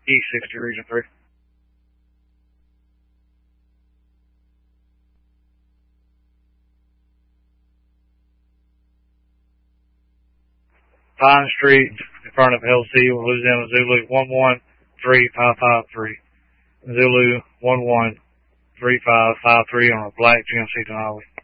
East 60, Region 3. Pine Street in front of LC, Louisiana Zulu 1135553. Zulu 113553 on a black GMC Denali.